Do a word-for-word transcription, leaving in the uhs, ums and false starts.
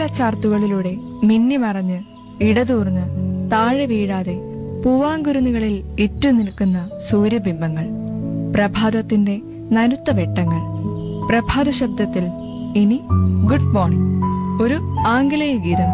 നീലച്ചാർത്തുകളിലൂടെ മിന്നിമറഞ്ഞ് ഇടതൂർന്ന് താഴെ വീഴാതെ പൂവാങ്കുരുന്നുകളിൽ ഇറ്റുനിൽക്കുന്ന സൂര്യബിംബങ്ങൾ, പ്രഭാതത്തിന്റെ നനുത്ത വെട്ടങ്ങൾ. പ്രഭാത ശബ്ദത്തിൽ ഇനി ഗുഡ് മോർണിംഗ്, ഒരു ആംഗലേയ ഗീതം.